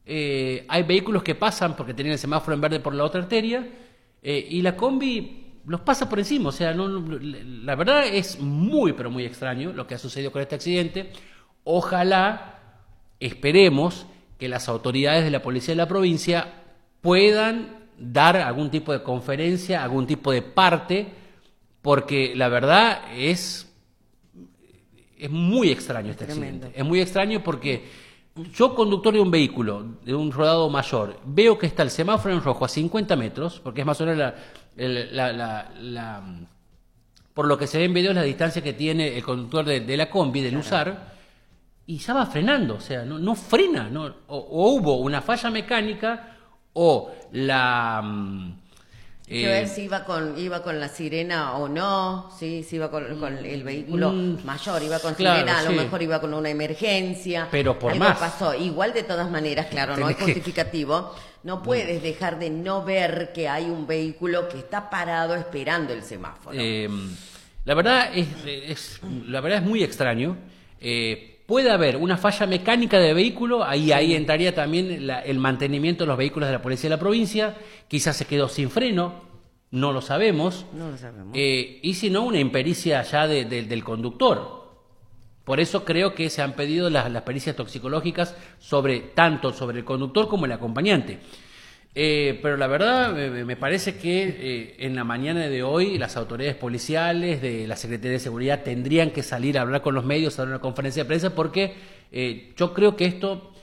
hay vehículos que pasan porque tienen el semáforo en verde por la otra arteria, y la combi los pasa por encima. O sea, la verdad es muy, pero muy extraño lo que ha sucedido con este accidente. Ojalá, esperemos que las autoridades de la policía de la provincia puedan dar algún tipo de conferencia, algún tipo de parte, porque la verdad es muy extraño este Tremendo. accidente. Es muy extraño porque yo, conductor de un vehículo, de un rodado mayor, veo que está el semáforo en rojo a 50 metros, porque es más o menos por lo que se ve en videos, la distancia que tiene el conductor de la combi, del Claro. USAR, y ya va frenando, o sea, no frena, no, o hubo una falla mecánica, o Hay que ver si iba con la sirena o no, ¿sí? Si iba con el vehículo mayor, iba con claro, sirena, a lo sí. mejor iba con una emergencia. Pero por algo más. pasó. Igual de todas maneras, claro, no Tenés es que- justificativo. No puedes dejar de no ver que hay un vehículo que está parado esperando el semáforo. La verdad la verdad es muy extraño. Puede haber una falla mecánica de vehículo, ahí entraría también el mantenimiento de los vehículos de la policía de la provincia. Quizás se quedó sin freno, no lo sabemos. No lo sabemos. Y si no, una impericia ya del conductor. Por eso creo que se han pedido las pericias toxicológicas tanto sobre el conductor como el acompañante. Pero la verdad me parece que en la mañana de hoy las autoridades policiales de la Secretaría de Seguridad tendrían que salir a hablar con los medios, a dar una conferencia de prensa, porque yo creo que esto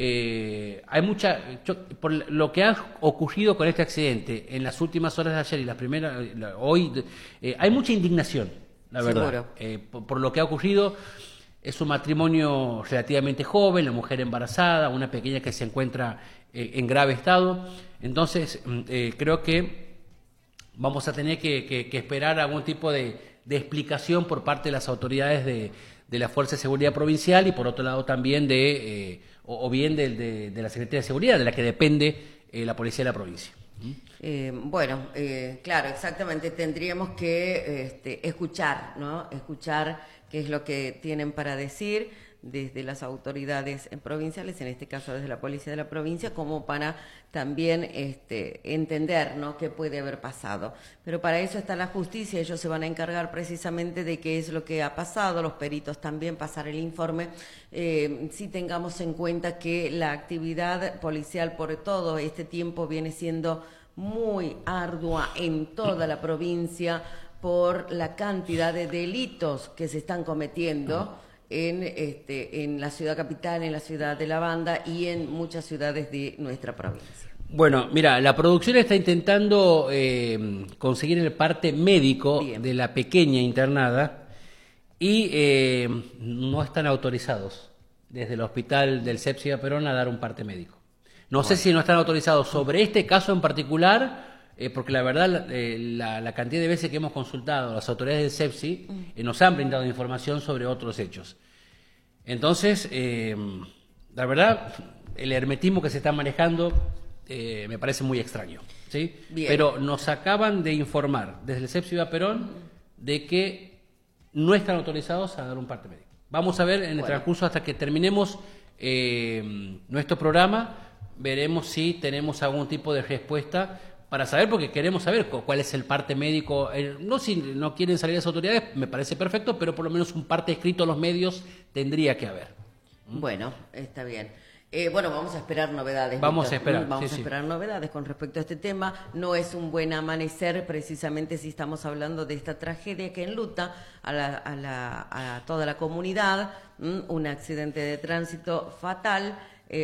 por lo que ha ocurrido con este accidente en las últimas horas de ayer y las primeras hoy, hay mucha indignación, la verdad, por lo que ha ocurrido. Es un matrimonio relativamente joven, la mujer embarazada, una pequeña que se encuentra en grave estado. Entonces, creo que vamos a tener que esperar algún tipo de explicación por parte de las autoridades de la Fuerza de Seguridad Provincial, y por otro lado también o bien de la Secretaría de Seguridad, de la que depende la Policía de la provincia. Claro, exactamente. Tendríamos que escuchar, ¿no? Escuchar qué es lo que tienen para decir desde las autoridades provinciales, en este caso desde la policía de la provincia, como para también entender, ¿no?, qué puede haber pasado. Pero para eso está la justicia, ellos se van a encargar precisamente de qué es lo que ha pasado, los peritos también pasar el informe, si tengamos en cuenta que la actividad policial por todo este tiempo viene siendo muy ardua en toda la provincia por la cantidad de delitos que se están cometiendo en la ciudad capital, en la ciudad de La Banda y en muchas ciudades de nuestra provincia. Bueno, mira, la producción está intentando conseguir el parte médico Bien. de la pequeña internada, y no están autorizados desde el hospital del Sepsia Perón a dar un parte médico. No sé si no están autorizados sobre este caso en particular, porque la verdad la cantidad de veces que hemos consultado a las autoridades del SEPSI nos han brindado información sobre otros hechos. Entonces, la verdad, el hermetismo que se está manejando me parece muy extraño, ¿sí? Bien. Pero nos acaban de informar desde el SEPSI Perón de que no están autorizados a dar un parte médico. Vamos a ver en el transcurso hasta que terminemos nuestro programa, veremos si tenemos algún tipo de respuesta para saber, porque queremos saber cuál es el parte médico. No, si no quieren salir las autoridades, me parece perfecto, pero por lo menos un parte escrito a los medios tendría que haber. Bueno, está bien. Vamos a esperar novedades. Vamos Víctor. a esperar, Vamos sí, a sí. esperar novedades con respecto a este tema. No es un buen amanecer, precisamente si estamos hablando de esta tragedia que enluta a toda la comunidad, un accidente de tránsito fatal.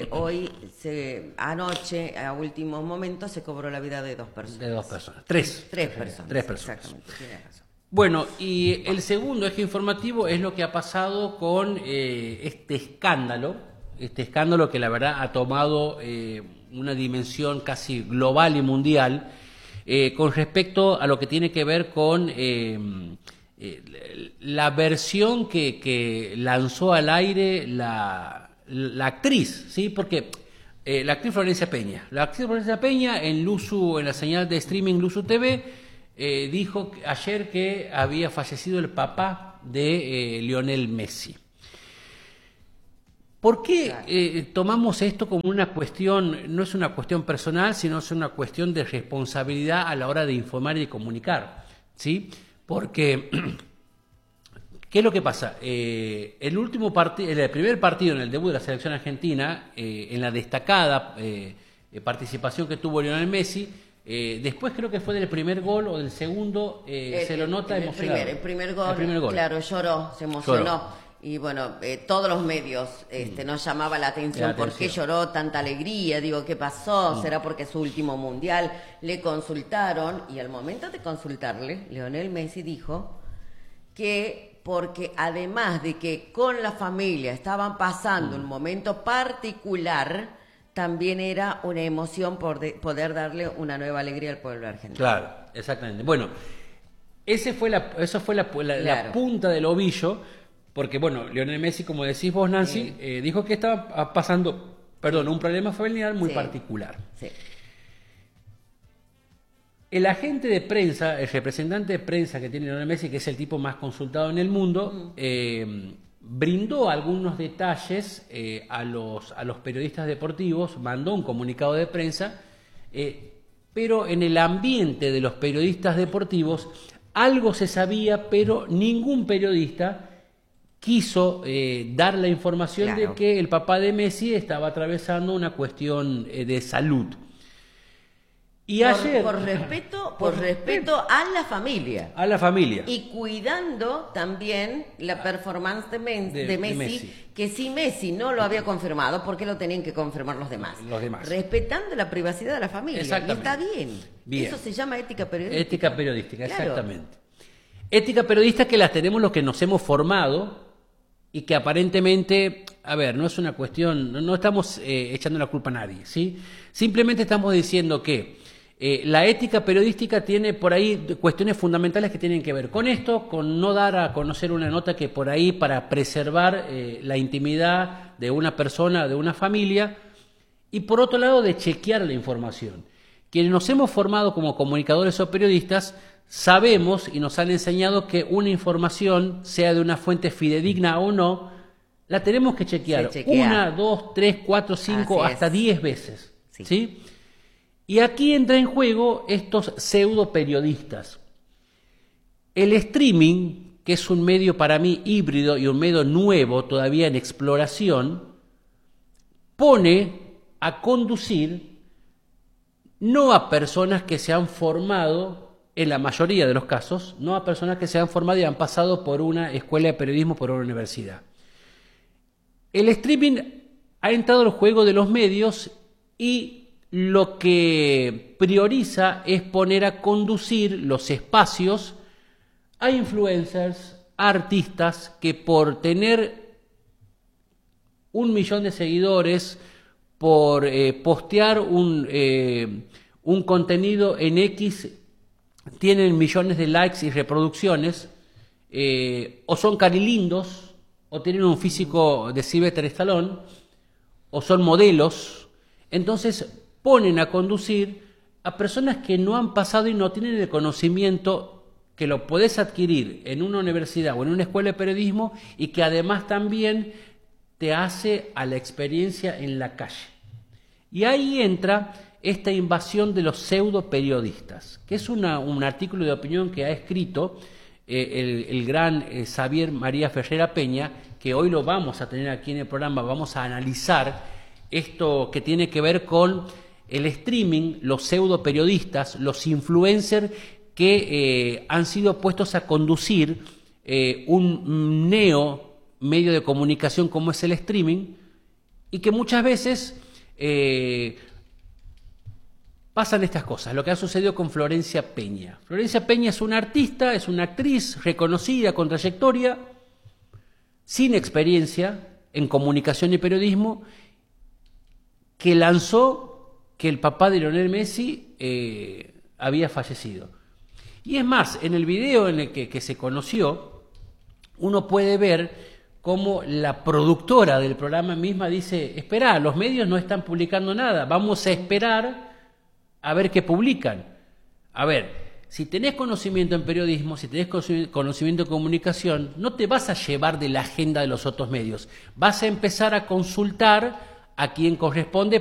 Anoche, a últimos momentos, se cobró la vida de 2 personas. De 2 personas. Tres. Tres personas. Tres personas. Exactamente, tiene razón. Bueno, y el segundo eje informativo es lo que ha pasado con este escándalo que la verdad ha tomado una dimensión casi global y mundial, con respecto a lo que tiene que ver con la versión que lanzó al aire la actriz, ¿sí? Porque la actriz Florencia Peña en la señal de streaming Luzu TV, dijo ayer que había fallecido el papá de Lionel Messi. ¿Por qué tomamos esto como una cuestión, no es una cuestión personal, sino es una cuestión de responsabilidad a la hora de informar y de comunicar? ¿Sí? Porque, ¿qué es lo que pasa? El primer partido en el debut de la selección argentina, en la destacada participación que tuvo Lionel Messi, después creo que fue del primer gol o del segundo, se lo nota emocionado. El primer gol, claro, lloró, se emocionó. Lloró. Y bueno, todos los medios nos llamaba la atención por qué lloró tanta alegría. Digo, ¿qué pasó? ¿Será porque es su último mundial? Le consultaron y al momento de consultarle, Lionel Messi dijo que porque además de que con la familia estaban pasando un momento particular, también era una emoción poder darle una nueva alegría al pueblo argentino. Claro, exactamente. Bueno, eso fue la punta del ovillo. Porque, bueno, Lionel Messi, como decís vos, Nancy, dijo que estaba pasando, un problema familiar muy particular. Sí. El agente de prensa, el representante de prensa que tiene Lionel Messi, que es el tipo más consultado en el mundo, brindó algunos detalles a los periodistas deportivos, mandó un comunicado de prensa, pero en el ambiente de los periodistas deportivos algo se sabía, pero ningún periodista quiso dar la información de que el papá de Messi estaba atravesando una cuestión de salud. Y ayer, por respeto a la familia. A la familia. Y cuidando también la performance de Messi, que si Messi no lo había confirmado, ¿por qué lo tenían que confirmar los demás? Respetando la privacidad de la familia. Y está bien. Eso se llama ética periodística. Ética periodística, exactamente. Ética periodística que las tenemos los que nos hemos formado y que aparentemente, no es una cuestión, no estamos echando la culpa a nadie, ¿sí? Simplemente estamos diciendo que la ética periodística tiene por ahí cuestiones fundamentales que tienen que ver con esto, con no dar a conocer una nota que por ahí para preservar la intimidad de una persona, de una familia, y por otro lado de chequear la información. Quienes nos hemos formado como comunicadores o periodistas sabemos y nos han enseñado que una información, sea de una fuente fidedigna o no, la tenemos que chequear 1, 2, 3, 4, 5, hasta 10 veces. ¿Sí? Y aquí entra en juego estos pseudo periodistas. El streaming, que es un medio para mí híbrido y un medio nuevo todavía en exploración, pone a conducir no a personas que se han formado, en la mayoría de los casos, no a personas que se han formado y han pasado por una escuela de periodismo, por una universidad. El streaming ha entrado al juego de los medios y lo que prioriza es poner a conducir los espacios a influencers, a artistas que por tener 1 millón de seguidores, por postear un contenido en X, tienen millones de likes y reproducciones, o son carilindos, o tienen un físico de Sylvester Stallone, o son modelos. Entonces ponen a conducir a personas que no han pasado y no tienen el conocimiento que lo podés adquirir en una universidad o en una escuela de periodismo, y que además también te hace a la experiencia en la calle. Y ahí entra esta invasión de los pseudo periodistas, que es un artículo de opinión que ha escrito el gran Xavier María Ferreira Peña, que hoy lo vamos a tener aquí en el programa. Vamos a analizar esto que tiene que ver con el streaming, los pseudo periodistas, los influencers que han sido puestos a conducir un medio de comunicación como es el streaming, y que muchas veces pasan estas cosas. Lo que ha sucedido con Florencia Peña. Florencia Peña es una artista, es una actriz reconocida, con trayectoria, sin experiencia en comunicación y periodismo, que lanzó que el papá de Lionel Messi había fallecido. Y es más, en el video en el que se conoció, uno puede ver cómo la productora del programa misma dice: esperá, los medios no están publicando nada, vamos a esperar a ver qué publican. A ver, si tenés conocimiento en periodismo, si tenés conocimiento en comunicación, no te vas a llevar de la agenda de los otros medios. Vas a empezar a consultar a quien corresponde